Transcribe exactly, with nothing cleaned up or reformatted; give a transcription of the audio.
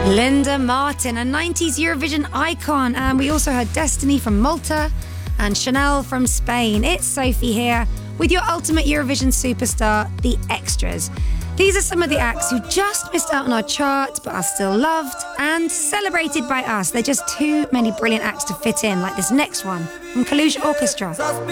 Linda Martin, a nineties Eurovision icon. And we also heard Destiny from Malta and Chanel from Spain. It's Sophie here with your ultimate Eurovision superstar, The Extras. These are some of the acts who just missed out on our chart but are still loved and celebrated by us. They're just too many brilliant acts to fit in, like this next one from Kalush Orchestra.